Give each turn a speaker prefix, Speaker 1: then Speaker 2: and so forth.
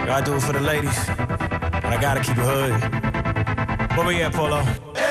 Speaker 1: Gotta do it for the ladies. But I gotta keep it hood. Where we at, Polo?